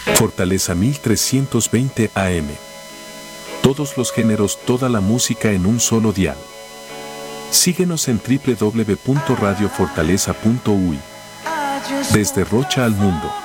Fortaleza 1320 AM. Todos los géneros, toda la música en un solo dial. Síguenos en www.radiofortaleza.uy. Desde Rocha al mundo.